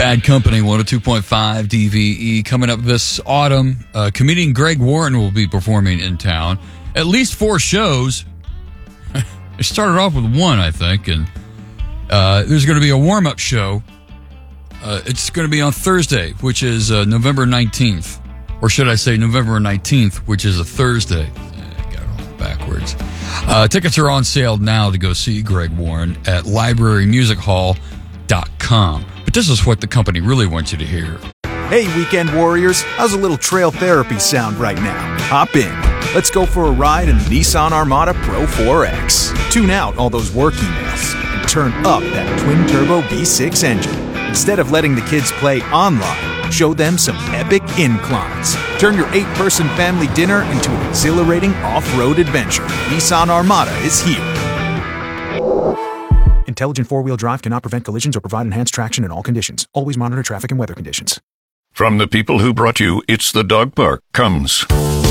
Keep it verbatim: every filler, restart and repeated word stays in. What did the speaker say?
Bad Company, one oh two point five D V E. Coming up this autumn, uh, comedian Greg Warren will be performing in town. At least four shows. It started off with one, I think, and uh, there's going to be a warm-up show. Uh, it's going to be on Thursday, which is uh, November nineteenth. Or should I say November nineteenth, which is a Thursday. I got it all backwards. Uh, tickets are on sale now to go see Greg Warren at library music hall dot com. But this is what the company really wants you to hear. Hey, weekend warriors, how's a little trail therapy sound right now? Hop in. Let's go for a ride in the Nissan Armada Pro four X. Tune out all those work emails and turn up that twin-turbo V six engine. Instead of letting the kids play online, show them some epic inclines. Turn your eight-person family dinner into an exhilarating off-road adventure. Nissan Armada is here. Intelligent four-wheel drive cannot prevent collisions or provide enhanced traction in all conditions. Always monitor traffic and weather conditions. From the people who brought you It's the Dog Park comes